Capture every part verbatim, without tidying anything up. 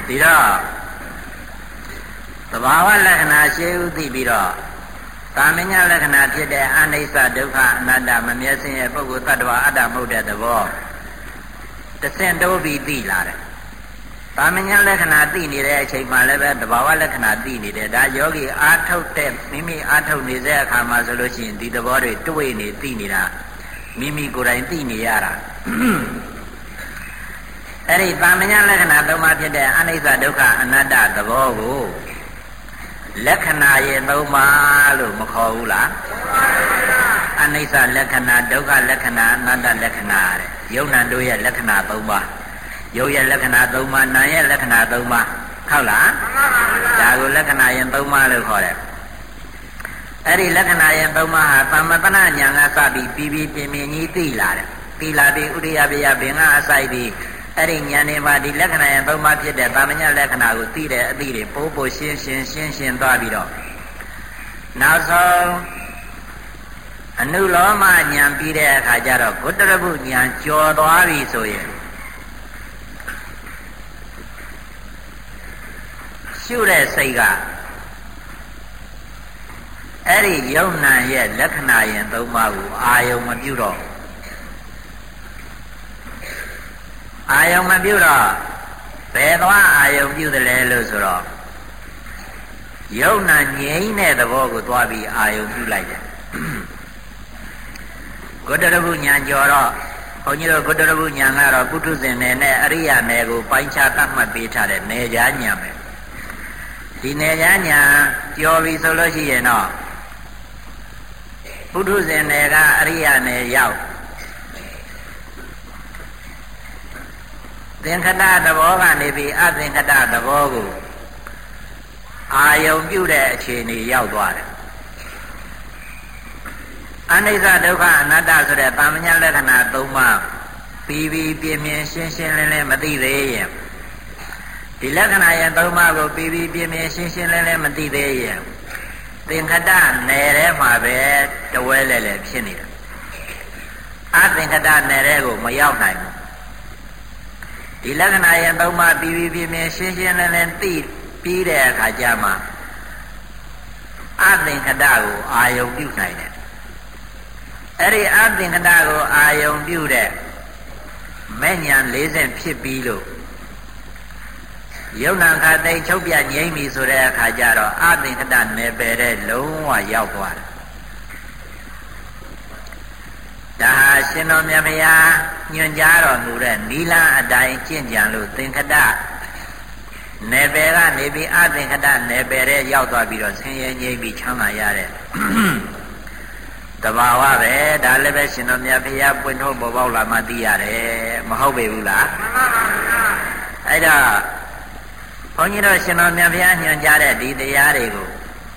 ဒီတော့သဘာဝလက္ခဏာရှေးဥသိပြီးတော့ကာမညလက္ခဏာဖြစ်တဲ့အနိစ္စဒုက္ခအနတ္တမမြဲစင်းရဲ့ပုဂ္ဂိုလ်သတ္တဝါအတ္တမဟုတ်တဲ့သဘောတဆင့်တိုးပြီးသိလာတယ်ကာမညလက္ခဏာသိနေတဲ့အချိန်မှလည်းပဲသဘာဝလက္ခဏာသိနေတယ်ဒါယောဂီအာထုတ်တဲ့မိမိအာထုတ်နေတဲ့အခါမှာဆိုလို့ရှိရင်ဒီသဘောတွေတွေ့နေသိနေတာမိမိကိုယ်တိုင်သိနေရတာအဲ့ဒီကာမညလက္ခဏာသုံးပါးဖြစ်တဲ့အနိစ္စဒုက္ခအနတ္တသဘောကိုလက္ခဏာရဲ့သုံးပါးလို့မခေါ်ဘူးလားအနိစ္စလက္ခဏာဒုက္ခလက္ခဏာအနတ္တလက္ခဏာတဲ့ယုံနာတို့ရဲ့လက္ခဏာသုံးပါးယုတ်ရဲ့လက္ခဏာသုံးပါးနာရဲ့လက္ခဏာသုံးပါးဟုတ်လားဒါကိုလက္ခဏာရင်သုံးပါးလို့ခေါ်တယ်အဲ့ဒီလက္ခဏာရင်သုံးပါးဟာသမ္မတနာညာကစပြီးပြီးပြီးပြင်းပြင်းကြီးသိလာတယ်သိလာပြီးဥရိယပိယဘင်္ဂအစိုက်ပြီးအဲ့ဒီဉာဏ်နဲ့မှဒီလက္ခဏာရင်သုံးပါးဖြစ်တဲ့ကာမညလက္ခဏာကိုသိတဲ့အသိတွေပိုးပိုးရှင်းရှင်းရှင်းရှင်းသွားပြီးတော့နောက်ဆုံးအနုလောမဉာဏ်ပြီးတဲ့အခါကျတော့ဂုတ္တရပုဉာဏ်ကျော်သွားပြီဆိုရင်ရှုတဲ့စိတ်ကအဲ့ဒီယုံနာရဲ့လက္ခဏာရင်သုံးပါးကိုအာယုံမပြုတော့အာယုံမပြုတော့ဘယ်သွားအာယုံပြုတယ်လဲလို့ဆိုတော့ယုံနာငြိမ်းတဲ့သဘောကိုသွားပြီးအာယုံပြုလိုက်တယ်ဂုတ္တရပုဉာဏ်ကျော်တော့ဘုန်းကြီးတို့ဂုတ္တရပုဉာဏ်ကတော့ပုထုဇဉ်နယ်နဲ့အရိယာနယ်ကိုပိုင်းခြားသတ်မှတ်ပေးထားတဲ့နယ်ကြားဉာဏ်ပဲဒီနယ်ကြားဉာဏ်ကျော်ပြီဆိုလို့ရှိရင်တော့ပုထုဇဉ်နယ်ကအရိယာနယ်ရောက်သင်္ခတသဘောကနေပြီးအသင်္ခတသဘောကိုအာယုံပြုတဲ့အခြေအနေရောက်သွားတယ်အနိစ္စဒုက္ခအနတ္တဆိုတဲ့ပါမညာလက္ခဏာသုံးပါးပြီးပြီးပြင်းပြင်းရှင်းရှင်းလင်းလင်းမသိသေးရင်ဒီလက္ခဏာရဲ့သုံးပါးကိုပြီးပြီးပြင်းပြင်းရှင်းရှင်းလင်းလင်းမသိသေးရင်သင်္ခတနယ်ထဲမှာပဲတဝဲလဲလဲဖြစ်နေတယ်အသင်္ခတနယ်ထဲကိုမရောက်နိုင်ဘူးဒီလက္ခဏာရဲ့သုံးပါးပြီးပြီးပြင်းပြင်းရှင်းရှင်းလင်းလင်းသိပြီးတဲ့အခါကျမှအသင်္ခတကိုအာယုံပြုနိုင်တယ်အဲ့ဒီအသင်္ခတကိုအာယုံပြုတဲ့မဲ့ညာလေးဆင့်ဖြစ်ပြီးလို့ယုံနာခတိတ်ချုပ်ပြငြိမ့်ပြီဆိုတဲ့အခါကျတော့အသင်္ခတနယ်ပယ်တဲ့လုံးဝရောက်သွားတယ်ဒါဟာရှင်တော်မြတ်ဗျာညွှန်ကြားတော်မူတဲ့နီလအတိုင်းကျင့်ကြံလို့သင်္ခတနယ်ပယ်ကနေပြီးအသင်္ခတနယ်ပယ်တဲ့ရောက်သွားပြီးတော့ဆင်းရဲငြိမ့်ပြီးချမ်းသာရတဲ့တဘာဝပဲဒါလည်းပဲရှင်တော်မြတ်ဗျာပွင့်ထုတ်ပေါ်ပေါက်လာမှသိရတယ်မဟုတ်ပေဘူးလားမှန်ပါပါဗျာအဲ့တော့ဘုန်းကြီးတို့ရှင်တော်မြတ်ဗျာညွှန်ကြားတဲ့ဒီတရားတွေကို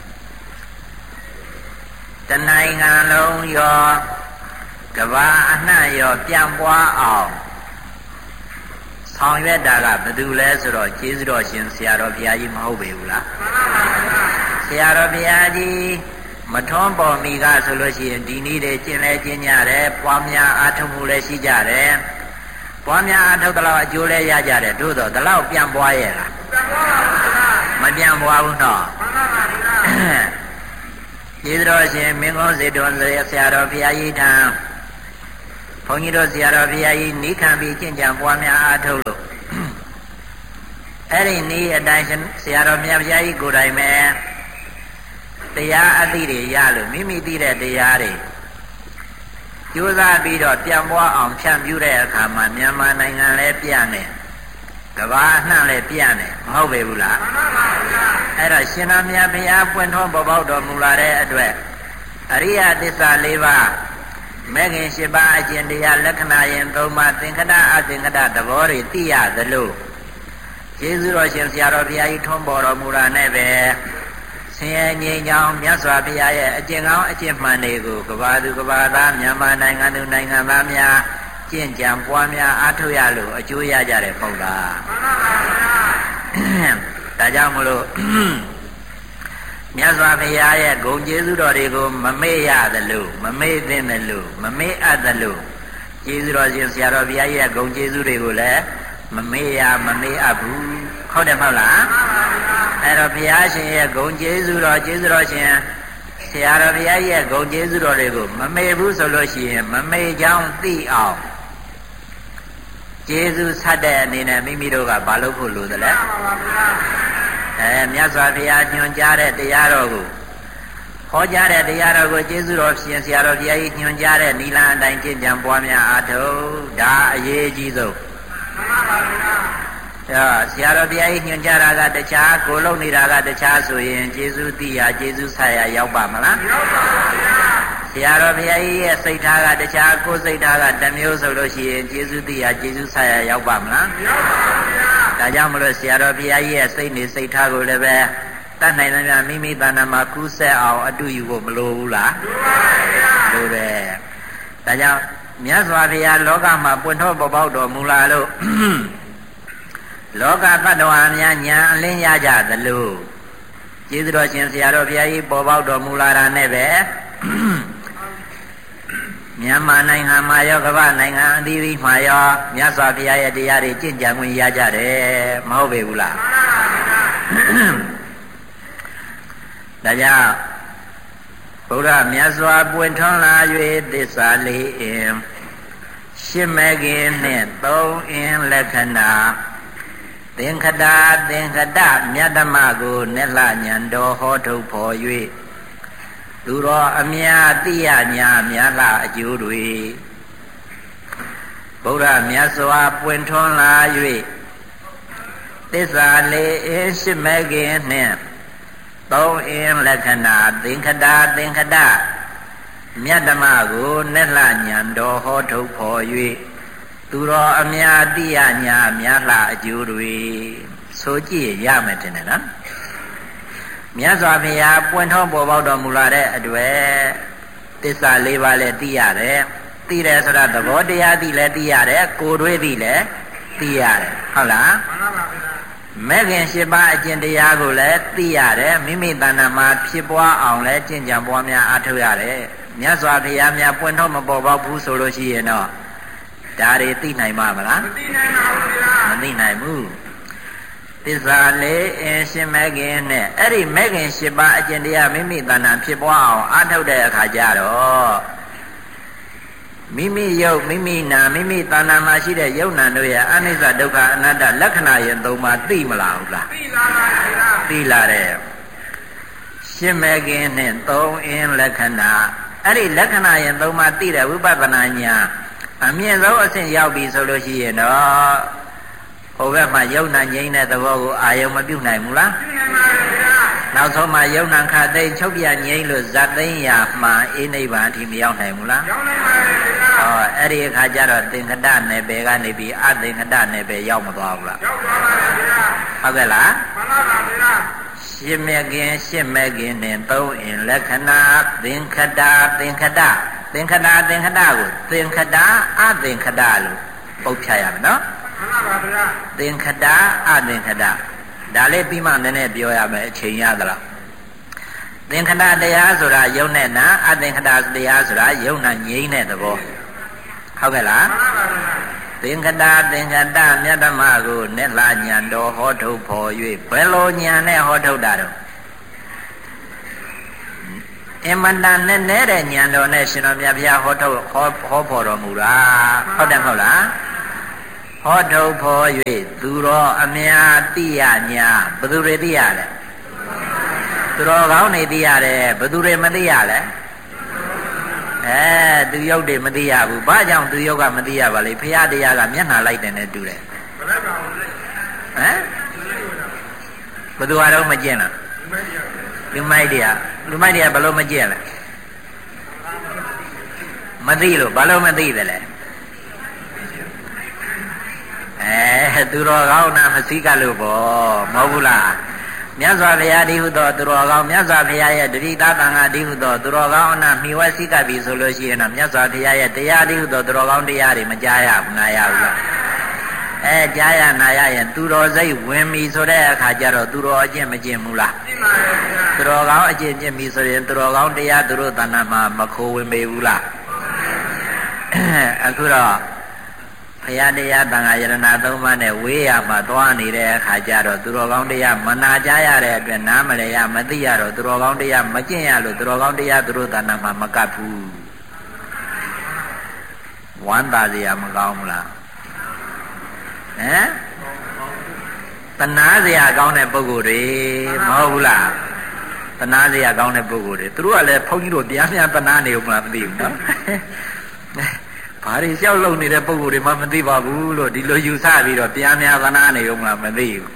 တနိုင်ငံလုံးရောကဘာအနှံ့ရောပြန့်ပွားအောင်ဆောင်ရွက်တာကဘယ်သူလဲဆိုတော့ကျေးဇူးတော်ရှင်ဆရာတော်ဘုရားကြီးမဟုတ်ပေဘူးလားမှန်ပါပါဗျာဆရာတော်ဘုရားကြီးမထွန်းပေါ်မိကဆိုလို့ရှိရင်ဒီနည်းတွေကျင့်လဲကျင့်ကြတယ်ပွားများအားထုတ်မှုလည်းရှိကြတယ်ပွားများအားထုတ်တဲ့လောက်အကျိုးလည်းရကြတယ်သို့တော့ဒီလောက်ပြန်ပွားရဲ့လားမပြန်ပွားဘူးတော့ကျေးဇူးတော်ရှင်မင်းကောင်းစေတော်ဆရာတော်ဘုရားကြီးထံဘုန်းကြီးတို့ဆရာတော်ဘုရားကြီးနိခံပြီးကျင့်ကြံပွားများအားထုတ်လို့အဲ့ဒီနည်းအတိုင်းဆရာတော်မြတ်ဘုရားကြီးကိုယ်တိုင်ပဲတရားအသိတွေရလို့မိမိသိတဲ့တရားတွေကြိုးစားပြီးတော့ပြန်ပွားအောင်ဖြန့်ဖြူးတဲ့အခါမှာမြန်မာနိုင်ငံလည်းပြန့်နေကမ္ဘာအနှံ့လည်းပြန့်နေမဟုတ်ပေဘူးလားမှန်ပါဗျာအဲ့တော့ရှင်တော်မြတ်ဘုရားပွင့်ထွန်းပေါ်ပေါက်တော်မူလာတဲ့အတွက်အရိယသစ္စာ၄ပါးမဲ့ခင်၈ပါးအကျင့်တရားလက္ခဏာရင်၃ပါးသင်္ခတအသင်္ခတသဘောတွေသိရသလိုကျေးဇူးတော်ရှင်ဆရာတော်ဘုရားကြီးထွန်းပေါ်တော်မူလာနဲ့ပဲဆင်းရဲငြိမ်းချမ်းမြတ်စွာဘုရားရဲ့အကျင့်ကောင်းအကျင့်မှန်တွေကိုကဘာသူကဘာသားမြန်မာနိုင်ငံသူနိုင်ငံသားများကျင့်ကြံပွားများအားထုတ်ရလို့အကျိုးရကြတယ်ပေါ့လားမှန်ပါပါဗျာဒါကြောင့်မလို့မြတ်စွာဘုရားရဲ့ဂုဏ်ကျေးဇူးတော်တွေကိုမမေ့ရသလိုမမေ့သင့်သလိုမမေ့အပ်သလိုကျေးဇူးတော်ရှင်ဆရာတော်ဘုရားရဲ့ဂုဏ်ကျေးဇူးတွေကိုလည်းမမေ့ရမမေ့အပ်ဘူးဟုတ်တယ်မဟုတ်လားအဲ့တော့ဘုရားရှင်ရဲ့ဂုဏ်ကျေးဇူးတော်ကျေးဇူးတော်ရှင်ဆရာတော်ဘုရားရဲ့ဂုဏ်ကျေးဇူးတော်တွေကိုမမေ့ဘူးဆိုလို့ရှိရင်မမေ့ကြောင်းသိအောင်ကျေးဇူးဆက်တဲ့အနေနဲ့မိမိတို့ကဘာလုပ်ဖို့လိုသလဲအဲမြတ်စွာဘုရားညွှန်ကြားတဲ့တရားတော်ကိုဟောကြားတဲ့တရားတော်ကိုကျေးဇူးတော်ရှင်ဆရာတော်ဘုရားကြီးညွှန်ကြားတဲ့နိလန်အတိုင်းကျင့်ကြံပွားများအားထုတ်ဒါအရေးအကြီးဆုံးမှန်ပါပါဘုရားအဲဆရာတော်ဘုရားကြီးညွှန်ကြားတာကတခြားကိုလုံးနေတာကတခြားဆိုရင်ကျေးဇူးသိရကျေးဇူးဆက်ရရောက်ပါမလားရောက်ပါပါဘုရားဆရာတော်ဘုရားကြီးရဲ့စိတ်ထားကတခြားကိုယ်စိတ်ထားကတစ်မျိုးဆိုလို့ရှိရင်ကျေးဇူးသိရကျေးဇူးဆက်ရရောက်ပါမလားရောက်ပါပါဘုရားဒါကြောင့်မလို့ဆရာတော်ဘုရားကြီးရဲ့စိတ်နေစိတ်ထားကိုလည်းပဲတတ်နိုင်သမျှမိမိတဏ္ဍာမှာကူးဆက်အောင်အတူယူဖို့မလိုဘူးလားလိုပါဗျာလိုတယ်ဒါကြောင့်မြတ်စွာဘုရားလောကမှာပွင့်ထွက်ပေါ်ပေါက်တော်မူလာလို့လောကတ attva များညာအလင်းရကြသလိုကျေးဇူးတော်ရှင်ဆရာတော်ဘုရားကြီးပေါ်ပေါက်တော်မူလာတာနဲ့ပဲမြန်မာနိုင်ငံမှာရောကမ္ဘာနိုင်ငံအသီးသီးမှာရောမြတ်စွာဘုရားရဲ့တရားတွေကျင့်ကြံခွင့်ရကြတယ်မဟုတ်ပေဘူးလားဒါကြောင့်ဘုရားမြတ်စွာပွင့်ထွန်းလာ၍သစ္စာလေးအင်ရှင်းမဲ့ခင်နှင့်သုံးအင်လက္ခဏာသင်္ခတာသင်္ခတမြတ်ဓမ္မကိုနဲ့လှညံတော်ဟောထုတ်ဖော်၍သူတော်အမြတ်တိယညာမြတ်လှအကျိုးတွေဘုရားမြတ်စွာပွင့်ထွန်းလာ၍သစ္စာလေးအင်ရှင်းမဲ့ခင်နှင့်သုံးအင်လက္ခဏာသင်္ခတာသင်္ခတမြတ်ဓမ္မကိုနဲ့လှညံတော်ဟောထုတ်ဖော်၍သူတော်အမြတ်တိယညာမြတ်လှအကျိုးတွေဆိုကြည့်ရမယ်တင်တယ်နော်မြတ်စွာဘုရားပွင့်ထွန်းပေါ်ပေါက်တော်မူလာတဲ့အတွေ့သစ္စာလေးပါးလည်းသိရတယ်သိတယ်ဆိုတာသဘောတရားသိလည်းသိရတယ်ကိုယ်တွေးသိလည်းသိရတယ်ဟုတ်လားမှန်ပါပါမဲ့ခင်၈ပါးအကျင့်တရားကိုလည်းသိရတယ်မိမိတဏ္ဍာမှာဖြစ်ပွားအောင်လည်းကျင့်ကြံပွားများအားထုတ်ရတယ်မြတ်စွာဘုရားများပွင့်ထုတ်မပေါ်ပေါက်ဘူးဆိုလို့ရှိရင်တော့ဒါတွေသိနိုင်မှာမလားမသိနိုင်ပါဘူးဗျာမသိနိုင်ဘူးသစ္စာလေးအင်ရှင်မဲ့ခင်နဲ့အဲ့ဒီမဲ့ခင်၈ပါးအကျင့်တရားမိမိတဏ္ဍာဖြစ်ပွားအောင်အားထုတ်တဲ့အခါကျတော့မိမိယုတ်မိမိနာမိမိတဏ္ဍာမှာရှိတဲ့ယုတ်နာတို့ရဲ့အနိစ္စဒုက္ခအနတ္တလက္ခဏာရင်သုံးပါးသိမလားဟုတ်လားသိလာပါဗျာသိလာတယ်ရှင်းမဲ့ခင်နဲ့သုံးအင်းလက္ခဏာအဲ့ဒီလက္ခဏာရင်သုံးပါးသိတဲ့ဝိပဿနာဉာဏ်အမြင့်ဆုံးအဆင့်ရောက်ပြီဆိုလို့ရှိရင်တော့ဟိုဘက်မှာယုတ်နာငြိမ်းတဲ့သဘောကိုအာယုံမပြုတ်နိုင်ဘူးလားပြုတ်နိုင်ပါဗျာနောက်ဆုံးမှာယုတ်နာခသိမ်းချုပ်ပြငြိမ်းလို့ဇတ်သိမ်းရာမှာအိနိဗ္ဗာန်အထိမရောက်နိုင်ဘူးလားရောက်နိုင်ပါဗျာဟောအဲ့ဒီအခါကျတော့သင်္ခတနယ်ပယ်ကနေပြီးအသင်္ခတနယ်ပယ်ရောက်မသွားဘူးလားရောက်သွားပါဗျာဟုတ်ကဲ့လားမှန်ပါပါဗျာရှင်းမဲ့ခင်ရှင်းမဲ့ခင်နဲ့သုံးအင်လက္ခဏာသင်္ခတသင်္ခတသင်္ခတသင်္ခတကိုသင်္ခတအသင်္ခတလို့ပုတ်ဖြတ်ရမယ်နော်မှန်ပါပါဗျာသင်္ခတအသင်္ခတဒါလေးပြီးမှနည်းနည်းပြောရမယ်အချိန်ရသလားသင်္ခတတရားဆိုတာယုံနဲ့နာအသင်္ခတတရားဆိုတာယုံနာငြိမ်းတဲ့သဘောဟုတ်ကဲ့လားမှန်ပါပါသင်္ခတသင်္ခတမြတ်ဓမ္မကိုနဲ့လာညံတော်ဟောထုတ်ဖော်၍ဘယ်လိုညံနဲ့ဟောထုတ်တာတော့အမတန်နဲ့နဲ့တဲ့ညံတော်နဲ့ရှင်တော်မြတ်ဘုရားဟောထုတ်ဟောဟောဖော်တော်မူတာဟုတ်တယ်မဟုတ်လားဟောထုတ်ဖော်၍သူတော်အမြတ်တိယညာဘယ်သူတွေသိရလဲသူတော်ကောင်းနေသိရတယ်ဘယ်သူတွေမသိရလဲအဲသူရုပ်တွေမသိရဘူးဘာကြောင့်သူရုပ်ကမသိရပါလဲဘုရားတရားကမျက်နှာလိုက်တယ်နဲ့တူတယ်ဟမ်ဘယ်သူအားလုံးမကျင့်လားလူမိုက်တရားလူမိုက်တရားဘယ်လိုမကျင့်လဲမသိလို့ဘာလို့မသိတယ်လဲအဲသူတော်ကောင်းနာမစည်းကလို့ပေါ့မဟုတ်ဘူးလားမြတ်စွာဘုရားဒီဟုသောသူတော်ကောင်းမြတ်စွာဘုရားရဲ့တတိသားတန်ခါဒီဟုသောသူတော်ကောင်းအနာမိဝဲစည်းကပ်ပြီဆိုလို့ရှိရင်တော့မြတ်စွာဘုရားရဲ့တရားဒီဟုသောသူတော်ကောင်းတရားတွေမကြားရဘူးနားရဘူးလားအဲကြားရနာရရင်သူတော်စိတ်ဝင်ပြီဆိုတဲ့အခါကျတော့သူတော်အကျင့်မကျင့်ဘူးလားကျင့်ပါရဲ့ဗျာသူတော်ကောင်းအကျင့်ကျင့်ပြီဆိုရင်သူတော်ကောင်းတရားသူတို့တဏ္ဍာမှာမခိုးဝင်ပေဘူးလားအခုတော့ဘုရားတရားသံဃာယရဏသုံးပါးနဲ့ဝေးရမှာသွားနေတဲ့အခါကျတော့သူတော်ကောင်းတရားမနာကြရတဲ့အတွက်နားမလဲရမသိရတော့သူတော်ကောင်းတရားမကျင့်ရလို့သူတော်ကောင်းတရားသူတို့သာနာမှာမကပ်ဘူးဝမ်းသာစရာမကောင်းဘူးလားဟမ်တနာစရာကောင်းတဲ့ပုဂ္ဂိုလ်တွေမဟုတ်ဘူးလားတနာစရာကောင်းတဲ့ပုဂ္ဂိုလ်တွေသူတို့ကလည်းဘုန်းကြီးတို့တရားများတနာနေဦးမလားမသိဘူးနော်ဘာတွေလျှောက်လုံနေတဲ့ပုဂ္ဂိုလ်တွေမှမသိပါဘူးလို့ဒီလိုယူဆပြီးတော့တရားများတနာနေဦးမလားမသိဘူး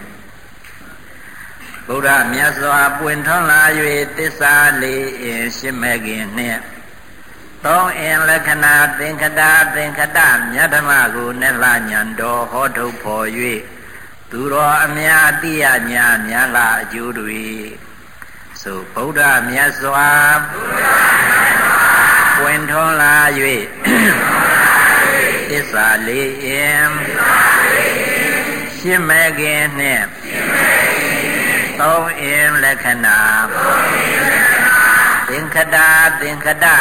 ဗုဒ္ဓမြတ်စွာပွင့်ထွန်းလာ၍သစ္စာလေးအင်ရှင်းမဲ့ခင်နှင့်သုံးအင်လက္ခဏာသင်္ခတသင်္ခတမြတ်ဓမ္မကိုနဲ့လာညံတော်ဟောထုတ်ဖော်၍သူတော်အများအတိယညာများလာအကျိုးတွေဆိုဗုဒ္ဓမြတ်စွာပွင့်ထွန်းလာ၍သစ္စာလေးအင်ရှင်းမဲ့ခင်နှင့်သုံးအင်လက္ခဏာသင်္ခတသင်္ခတ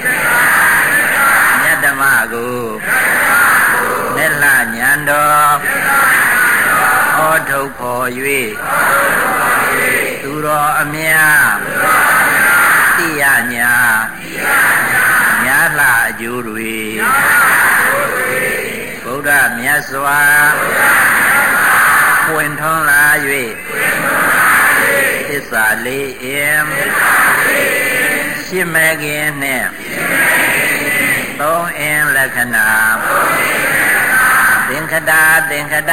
မြတ်ဓမ္မကိုနဲ့လာညံတော်ဟောထုတ်ဖော်၍သူတော်အများတိယညာညာလာအကျိုးတွေဗုဒ္ဓမြတ်စွာပွင့်ထွန်းလာ၍သစ္စာလေးအင်ရှင်းမဲ့ခင်နှင့်သုံးအင်လက္ခဏာသင်္ခတသင်္ခတ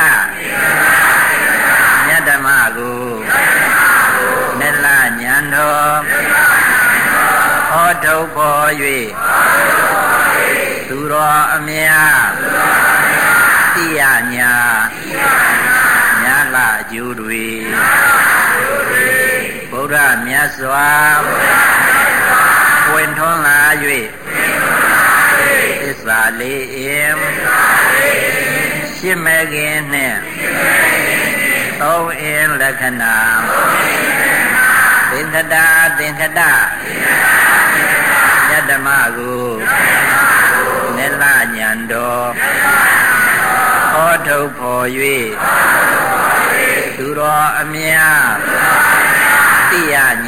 မြတ်ဓမ္မကိုနဲ့လာညံတော်ဟောထုတ်ဖော်၍သူတော်အများတိယညာညာလာအကျိုးတွေဗုဒ္ဓမြတ်စွာပွင့်ထွန်းလာ၍သစ္စာလေးအင်ရှင်းမဲ့ခင်နှင့်သုံးအင်လက္ခဏာသင်္ခတသင်္ခတမြတ်ဓမ္မကိုနဲ့လာညံတော်ဟောထုတ်ဖော်၍သူတော်အများတိယ